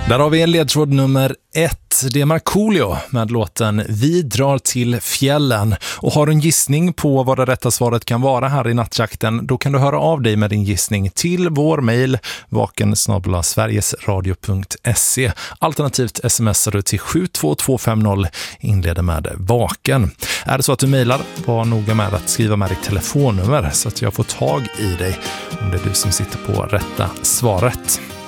Där har vi en ledtråd nummer 1. Det är Markoolio med låten Vi drar till fjällen. Och har du en gissning på vad det rätta svaret kan vara här i nattjakten, då kan du höra av dig med din gissning till vår mejl vaken@sverigesradio.se. Alternativt smsar du till 72250, inleder med vaken. Är det så att du mejlar, var noga med att skriva med ditt telefonnummer så att jag får tag i dig om det är du som sitter på rätta svaret.